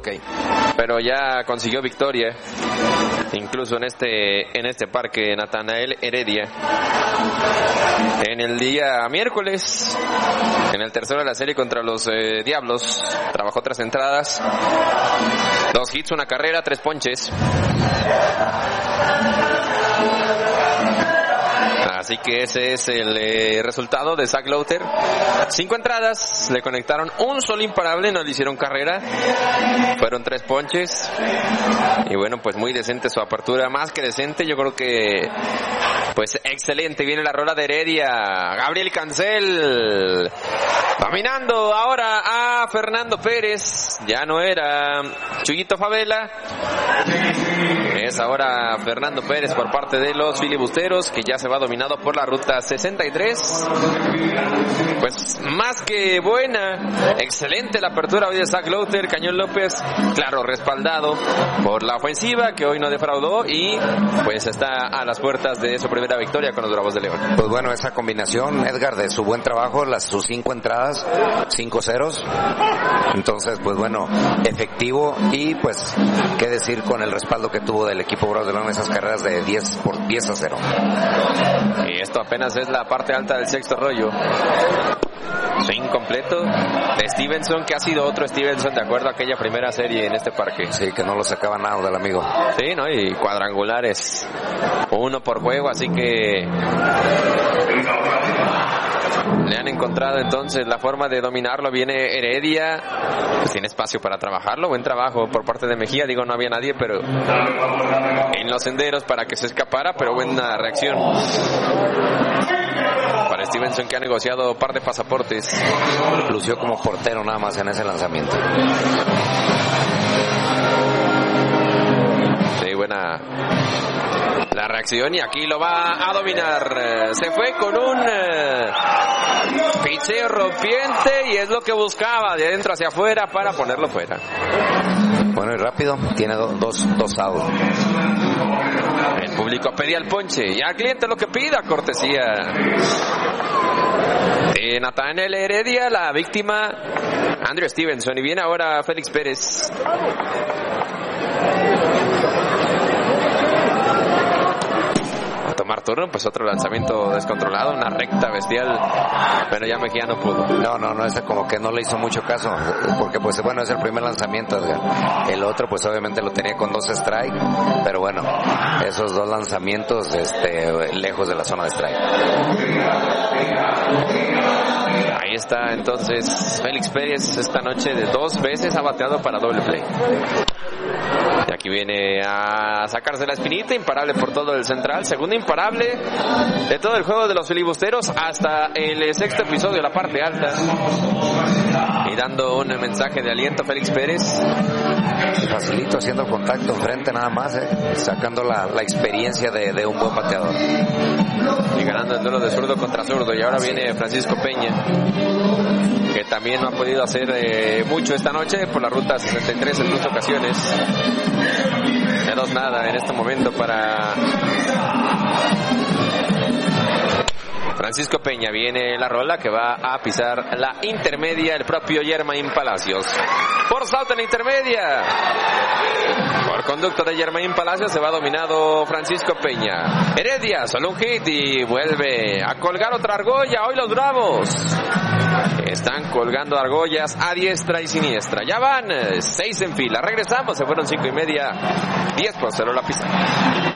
Ok. Pero ya consiguió victoria, incluso en este parque, Natanael Heredia. En el día miércoles, en el tercero de la serie contra los Diablos, trabajó 3 entradas, 2 hits, 1 carrera, 3 ponches. Así que ese es el resultado de Zach Lowther. 5 entradas, le conectaron un solo imparable, no le hicieron carrera. Fueron 3 ponches. Y bueno, pues muy decente su apertura, más que decente, yo creo que pues excelente. Viene la rola de Heredia, Gabriel Cancel, dominando ahora a Fernando Pérez. Ya no era Chuyito Favela, es ahora Fernando Pérez por parte de los filibusteros, que ya se va dominado por la ruta 63. Pues más que buena, excelente la apertura hoy de Zach Lowther. Cañón López, claro, respaldado por la ofensiva, que hoy no defraudó y pues está a las puertas de su primera victoria con los Bravos de León. Pues bueno, esa combinación, Edgar, de su buen trabajo, sus 5 entradas, 5 ceros. Entonces, pues bueno, efectivo y pues qué decir con el respaldo que tuvo del equipo Bravos de León en esas carreras de 10-0. Y esto apenas es la parte alta del sexto rollo. Swing completo de Stevenson, que ha sido otro Stevenson de acuerdo a aquella primera serie en este parque. Sí, que no lo sacaba nada del amigo. Sí, ¿no? Y cuadrangulares, 1 por juego, así que le han encontrado entonces la forma de dominarlo. Viene Heredia, pues tiene espacio para trabajarlo. Buen trabajo por parte de Mejía. Digo, no había nadie, pero en los senderos para que se escapara, pero buena reacción para Stevenson, que ha negociado un par de pasaportes. Lució como portero nada más en ese lanzamiento. Sí, buena la reacción, y aquí lo va a dominar. Se fue con un picheo rompiente y es lo que buscaba, de adentro hacia afuera, para ponerlo fuera. Bueno, y rápido, tiene dos outs. El público pedía el ponche y al cliente lo que pida, cortesía de Natanael Heredia, la víctima Andrew Stevenson. Y viene ahora Félix Pérez. Tomar turno, pues otro lanzamiento descontrolado, una recta bestial, pero ya Mejía no pudo. No, ese como que no le hizo mucho caso, porque pues bueno, es el primer lanzamiento, Edgar. El otro pues obviamente lo tenía con 2 strikes, pero bueno, esos 2 lanzamientos lejos de la zona de strike. Ahí está entonces Félix Pérez esta noche, de 2 veces ha bateado para doble play. Y aquí viene a sacarse la espinita, imparable por todo el central, segundo imparable de todo el juego de los filibusteros hasta el sexto episodio, la parte alta. Y dando un mensaje de aliento a Félix Pérez. Facilito, haciendo contacto enfrente nada más, sacando la experiencia de un buen bateador. Y ganando el duelo de zurdo contra zurdo. Y ahora viene Francisco Peña, que también no ha podido hacer mucho esta noche por la ruta 63 en 2 ocasiones. De 2-0 en este momento para Francisco Peña. Viene la rola que va a pisar la intermedia, el propio Yermain Palacios. Por salto en la intermedia, por conducto de Yermain Palacios, se va dominado Francisco Peña. Heredia, solo un hit y vuelve a colgar otra argolla. Hoy los Bravos están colgando argollas a diestra y siniestra. Ya van 6 en fila. Regresamos, se fueron 5:30. 10-0 la pista.